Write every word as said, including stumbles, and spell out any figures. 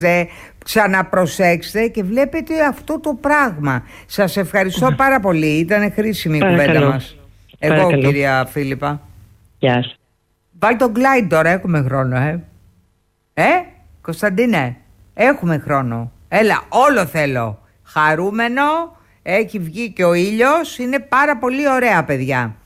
ξαναπροσέξτε και βλέπετε αυτό το πράγμα. Σας ευχαριστώ πάρα πολύ. Ήταν χρήσιμη η κουβέντα μας. Εγώ, Παρακαλώ. κυρία Φίλιππα. Γεια σας. Βάλ τον Κλάιν τώρα, έχουμε χρόνο, ε. Ε, Κωνσταντίνε, έχουμε χρόνο. Έλα, όλο θέλω. Χαρούμενο, έχει βγει και ο ήλιος, είναι πάρα πολύ ωραία, παιδιά.